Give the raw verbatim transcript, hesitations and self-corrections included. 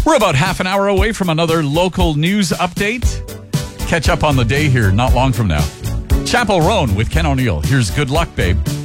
We're about half an hour away from another local news update. Catch up on the day here not long from now. Chapel Roan with Ken O'Neill. Here's Good Luck, Babe.